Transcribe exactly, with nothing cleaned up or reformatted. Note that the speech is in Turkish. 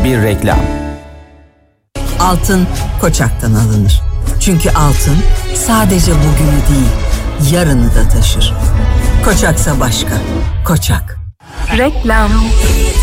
bir reklam. Altın Koçak'tan alınır. Çünkü altın sadece bugünü değil, yarını da taşır. Koçaksa başka. Koçak. Reklam.